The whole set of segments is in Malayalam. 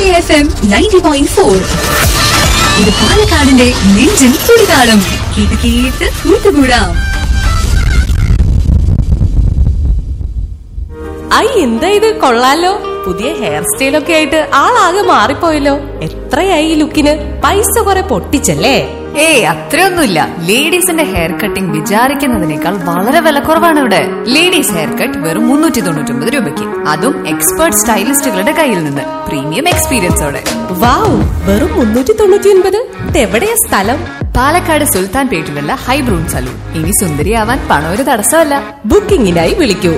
അഹല്യ FM 90.4. ഇത് പാലക്കാടിന്റെ നെഞ്ചിൻ തുടിതാളം. കേട്ട് കേട്ട് കൂട്ടുകൂടാം. എന്താ ഇത്, കൊള്ളാലോ. പുതിയ ഹെയർ സ്റ്റൈലൊക്കെ ആയിട്ട് ആളാകെ മാറിപ്പോയല്ലോ. എത്രയായി ഈ ലുക്കിന്? പൈസ കുറെ പൊട്ടിച്ചല്ലേ? അത്രയൊന്നുമില്ല. ലേഡീസിന്റെ ഹെയർ കട്ടിംഗ് വിചാരിക്കുന്നതിനേക്കാൾ വളരെ വിലക്കുറവാണ് ഇവിടെ. ലേഡീസ് ഹെയർ കട്ട് വെറും 399 രൂപയ്ക്ക്, അതും എക്സ്പേർട്ട് സ്റ്റൈലിസ്റ്റുകളുടെ കയ്യിൽ നിന്ന്, പ്രീമിയം എക്സ്പീരിയൻസോടെ. വാവ്, വെറും 399. ഇതെവിടെയാ സ്ഥലം? പാലക്കാട് സുൽത്താൻ പേട്ടിലുള്ള ഹൈബ്രൂൺ സലൂൺ. ഇനി സുന്ദരിയാവാൻ പണം ഒരു തടസ്സമല്ല. ബുക്കിംഗിനായി വിളിക്കൂ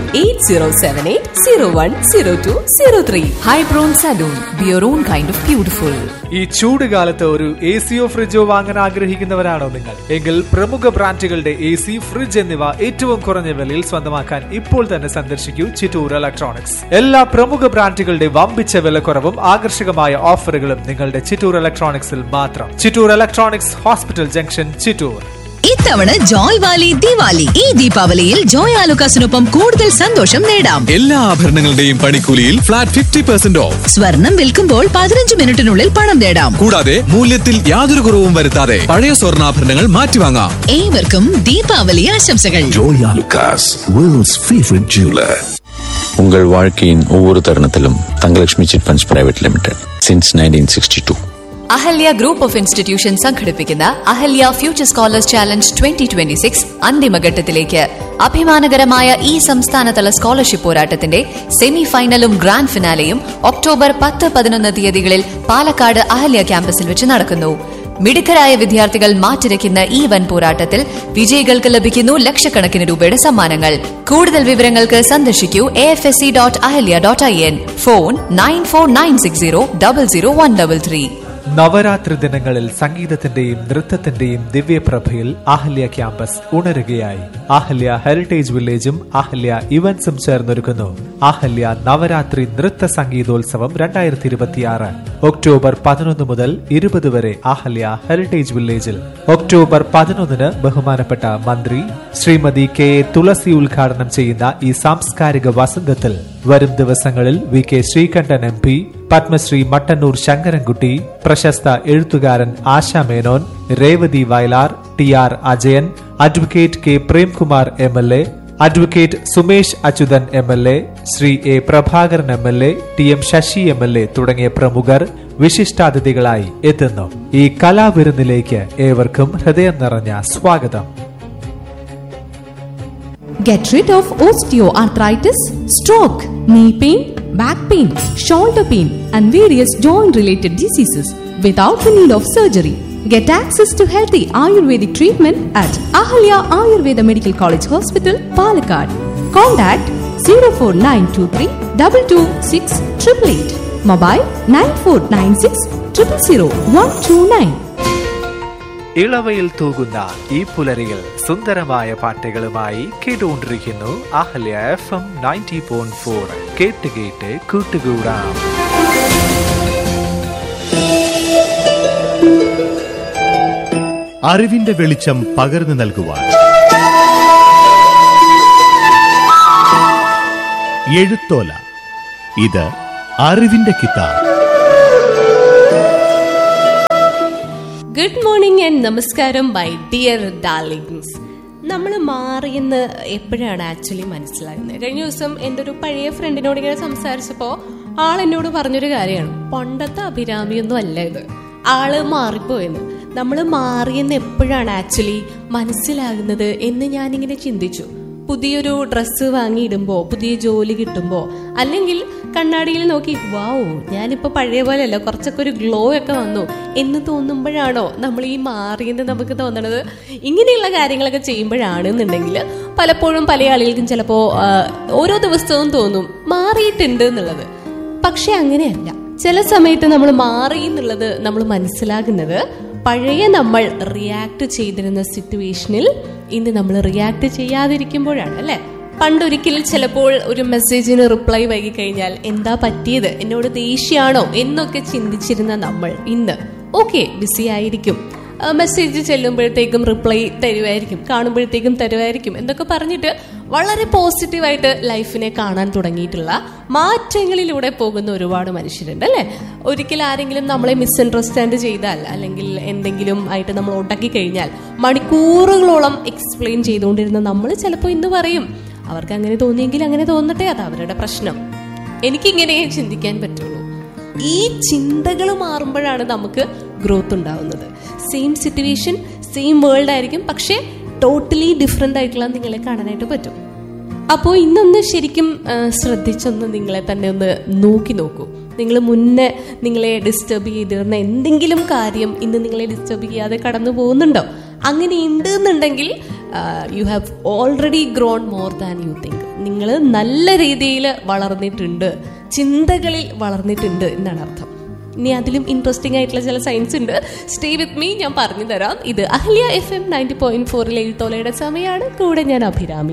8078010203. ഹൈബ്രൂൺ salon, your own kind of beautiful. ഈ ചൂട് കാലത്ത് ഒരു എസിയോ ഫ്രിഡ്ജോ വാങ്ങാൻ ആഗ്രഹിക്കുന്നവരാണോ നിങ്ങൾ? എങ്കിൽ പ്രമുഖ ബ്രാൻഡുകളുടെ AC, ഫ്രിഡ്ജ് എന്നിവ ഏറ്റവും കുറഞ്ഞ വിലയിൽ സ്വന്തമാക്കാൻ ഇപ്പോൾ തന്നെ സന്ദർശിക്കൂ ചിറ്റൂർ ഇലക്ട്രോണിക്സ്. എല്ലാ പ്രമുഖ ബ്രാൻഡുകളുടെ വമ്പിച്ച വിലക്കുറവും ആകർഷകമായ ഓഫറുകളും നിങ്ങളുടെ ചിറ്റൂർ ഇലക്ട്രോണിക്സിൽ മാത്രം. Chittur electronics, hospital junction, Chittur. ഇത്തവണ ജോയ് വാലി ദിവാലി. ഈ ദീപാവലിയിൽ ജോയ് ആലുക്കാസിനൊപ്പം കൂടുതൽ സന്തോഷം നേടാം. എല്ലാ ആഭരണങ്ങളുടെയും പണിക്കൂലിയിൽ ഫ്ലാറ്റ് 50% ഓഫ്. സ്വർണം വിൽക്കുമ്പോൾ 15 മിനിറ്റിനുള്ളിൽ പണം നേടാം. കൂടാതെ മൂല്യത്തിൽ യാതൊരു കുറവും വരുത്താതെ പഴയ സ്വർണ്ണാഭരണങ്ങൾ മാറ്റിവാങ്ങാം. ഏവർക്കും ദീപാവലി ആശംസകൾ. Joy Alucas, world's favorite jeweler. உங்கள் வாழ்க்கையின் ஒவ்வொரு தருணத்திலும் Thangalakshmi chit funds private limited since 1962. Ahalya group of institution സംഘടിപ്പിക്കുന്ന അഹല്യ ഫ്യൂച്ചർ സ്കോളേഴ്സ് ചാലഞ്ച് 2026 അന്തിമഘട്ടത്തിലേക്ക്. അഭിമാനകരമായ ഈ സംസ്ഥാനതല സ്കോളർഷിപ്പ് പോരാട്ടത്തിന്റെ സെമി ഫൈനലും ഗ്രാൻഡ് ഫിനാലെയും ഒക്ടോബർ 10-11 തീയതികളിൽ പാലക്കാട് അഹല്യ ക്യാമ്പസിൽ വെച്ച് നടക്കുന്നു. മിടുക്കരായ വിദ്യാർത്ഥികൾ മാറ്റിരയ്ക്കുന്ന ഈ വൻ പോരാട്ടത്തിൽ വിജയികൾക്ക് ലഭിക്കുന്നു ലക്ഷക്കണക്കിന് രൂപയുടെ സമ്മാനങ്ങൾ. കൂടുതൽ വിവരങ്ങൾക്ക് സന്ദർശിക്കൂ afsc.ahilya.in. ഫോൺ 9496000133. നവരാത്രി ദിനങ്ങളിൽ സംഗീതത്തിന്റെയും നൃത്തത്തിന്റെയും ദിവ്യപ്രഭയിൽ അഹല്യ ക്യാമ്പസ് ഉണരുകയായി. അഹല്യ ഹെറിറ്റേജ് വില്ലേജും അഹല്യ ഇവന്റ്സും ചേർന്നൊരുക്കുന്നു അഹല്യ നവരാത്രി നൃത്ത സംഗീതോത്സവം 2026. ഒക്ടോബർ 11 മുതൽ 20 വരെ അഹല്യ ഹെറിറ്റേജ് വില്ലേജിൽ. ഒക്ടോബർ 11 ബഹുമാനപ്പെട്ട മന്ത്രി ശ്രീമതി കെ തുളസി ഉദ്ഘാടനം ചെയ്യുന്ന ഈ സാംസ്കാരിക വസന്തത്തിൽ വരും ദിവസങ്ങളിൽ VK ശ്രീകണ്ഠൻ MP, പത്മശ്രീ മട്ടന്നൂർ ശങ്കരൻകുട്ടി, പ്രശസ്ത എഴുത്തുകാരൻ ASHA Menon, Revathi Vayalar, TR Ajayan, advocate K Premkumar MLA, advocate Sumesh Achuthan MLA, Shri A Prabhakaran MLA, TM Sasi MLA തുടങ്ങിയ പ്രമുഖർ വിശിഷ്ടാതിഥികളായി എത്തുന്നു. ഈ കലാവിരുന്നിലേക്ക് ഏവർക്കും ഹൃദയം നിറഞ്ഞ സ്വാഗതം. Get rid of osteoarthritis, stroke, knee pain, back pain, shoulder pain, and various joint-related diseases without the need of surgery. Get access to healthy Ayurvedic treatment at Ahalya Ayurveda Medical College Hospital, Palakkad. Contact 04923 226 888. Mobile 9496 000 129. ഇളവയിൽ തൂകുന്ന ഈ പുലരിയിൽ സുന്ദരമായ പാട്ടുകളുമായി കേട്ടുകൊണ്ടിരിക്കുന്നു അഹല്യ FM 90.4. കേട്ട് കേട്ട് കൂട്ടുകൂടാം. അറിവിന്റെ വെളിച്ചം പകർന്നു നൽകുവാൻ എഴുത്തോല. ഇത് അറിവിന്റെ കിതാബ്. ഗുഡ് മോർണിംഗ് ആൻഡ് നമസ്കാരം മൈ ഡിയർ ഡാർലിംഗ്സ്. നമ്മൾ മാറിയെന്ന് എപ്പോഴാണ് ആക്ച്വലി മനസ്സിലാകുന്നത്? കഴിഞ്ഞ ദിവസം എൻ്റെ ഒരു പഴയ ഫ്രണ്ടിനോട് ഇങ്ങനെ സംസാരിച്ചപ്പോൾ ആളെന്നോട് പറഞ്ഞൊരു കാര്യമാണ്, പണ്ടത്തെ അഭിരാമിയൊന്നും അല്ല ഇത്, ആള് മാറിപ്പോയെന്ന്. നമ്മൾ മാറിയെന്ന് എപ്പോഴാണ് ആക്ച്വലി മനസ്സിലാകുന്നത് എന്ന് ഞാനിങ്ങനെ ചിന്തിച്ചു. പുതിയൊരു ഡ്രസ്സ് വാങ്ങിയിടുമ്പോൾ, പുതിയ ജോലി കിട്ടുമ്പോൾ, അല്ലെങ്കിൽ കണ്ണാടിയിൽ നോക്കി വാവോ ഞാനിപ്പോൾ പഴയ പോലെയല്ല, കുറച്ചൊക്കെ ഒരു ഗ്ലോ ഒക്കെ വന്നു എന്ന് തോന്നുമ്പോഴാണോ നമ്മൾ ഈ മാറിയെന്ന് നമുക്ക് തോന്നണത്? ഇങ്ങനെയുള്ള കാര്യങ്ങളൊക്കെ ചെയ്യുമ്പോഴാണെന്നുണ്ടെങ്കിൽ പലപ്പോഴും പല ആളുകൾക്കും ചിലപ്പോൾ ഓരോ ദിവസവും തോന്നും മാറിയിട്ടുണ്ട് എന്നുള്ളത്. പക്ഷെ അങ്ങനെയല്ല. ചില സമയത്ത് നമ്മൾ മാറി എന്നുള്ളത് നമ്മൾ മനസ്സിലാകുന്നത് പഴയ നമ്മൾ റിയാക്ട് ചെയ്തിരുന്ന സിറ്റുവേഷനിൽ ഇന്ന് നമ്മൾ റിയാക്ട് ചെയ്യാതിരിക്കുമ്പോഴാണ്, അല്ലെ? പണ്ടൊരിക്കൽ ചിലപ്പോൾ ഒരു മെസ്സേജിന് റിപ്ലൈ വൈകി കഴിഞ്ഞാൽ എന്താ പറ്റിയത്, എന്നോട് ദേഷ്യമാണോ എന്നൊക്കെ ചിന്തിച്ചിരുന്ന നമ്മൾ ഇന്ന് ബിസി ആയിരിക്കും, മെസ്സേജ് ചെല്ലുമ്പോഴത്തേക്കും റിപ്ലൈ തരുമായിരിക്കും, കാണുമ്പോഴത്തേക്കും തരുമായിരിക്കും എന്നൊക്കെ പറഞ്ഞിട്ട് വളരെ പോസിറ്റീവായിട്ട് ലൈഫിനെ കാണാൻ തുടങ്ങിയിട്ടുള്ള, മാറ്റങ്ങളിലൂടെ പോകുന്ന ഒരുപാട് മനുഷ്യരുണ്ട് അല്ലേ? ഒരിക്കൽ ആരെങ്കിലും നമ്മളെ മിസ്അണ്ടർസ്റ്റാൻഡ് ചെയ്താൽ അല്ലെങ്കിൽ എന്തെങ്കിലും ആയിട്ട് നമ്മൾ ഉണ്ടാക്കി കഴിഞ്ഞാൽ മണിക്കൂറുകളോളം എക്സ്പ്ലെയിൻ ചെയ്തുകൊണ്ടിരുന്ന നമ്മൾ ചിലപ്പോൾ ഇന്ന് പറയും, അവർക്ക് അങ്ങനെ തോന്നിയെങ്കിൽ അങ്ങനെ തോന്നട്ടെ, അത് അവരുടെ പ്രശ്നം, എനിക്കിങ്ങനെ ചിന്തിക്കാൻ പറ്റുള്ളൂ. ഈ ചിന്തകൾ മാറുമ്പോഴാണ് നമുക്ക് ഗ്രോത്ത് ഉണ്ടാവുന്നത്. സെയിം സിറ്റുവേഷൻ, സെയിം വേൾഡ് ആയിരിക്കും, പക്ഷെ ടോട്ടലി ഡിഫറെൻ്റ് ആയിട്ടുള്ള നിങ്ങളെ കാണാനായിട്ട് പറ്റും. അപ്പോൾ ഇന്നൊന്ന് ശരിക്കും ശ്രദ്ധിച്ചൊന്ന് നിങ്ങളെ തന്നെ ഒന്ന് നോക്കൂ. നിങ്ങൾ മുന്നേ നിങ്ങളെ ഡിസ്റ്റർബ് ചെയ്തിരുന്ന എന്തെങ്കിലും കാര്യം ഇന്ന് നിങ്ങളെ ഡിസ്റ്റർബ് ചെയ്യാതെ കടന്നു പോകുന്നുണ്ടോ? അങ്ങനെ ഉണ്ട് എന്നുണ്ടെങ്കിൽ you have already grown more than you think. നിങ്ങൾ നല്ല രീതിയിൽ വളർന്നിട്ടുണ്ട്, ചിന്തകളിൽ വളർന്നിട്ടുണ്ട് എന്നാണ് അർത്ഥം. ഇനി അതിലും ഇൻട്രസ്റ്റിംഗ് ആയിട്ടുള്ള ചില സയൻസ് ഉണ്ട്. സ്റ്റേ വിത്ത് മീ, ഞാൻ പറഞ്ഞു തരാം. ഇത് അഹല്യ FM 90.4 എഴുത്തോലയുടെ സമയമാണ്. കൂടെ ഞാൻ അഭിരാമി.